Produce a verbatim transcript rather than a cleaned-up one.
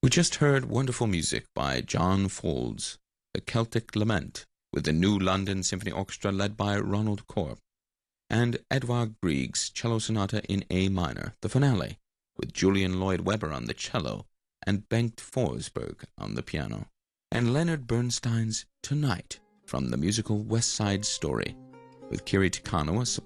We just heard wonderful music by John Folds, The Celtic Lament, with the New London Symphony Orchestra led by Ronald Corp, and Edvard Grieg's Cello Sonata in A minor, the finale, with Julian Lloyd Webber on the cello and Bengt Forsberg on the piano, and Leonard Bernstein's Tonight from the musical West Side Story, with Kiri Te Kanawa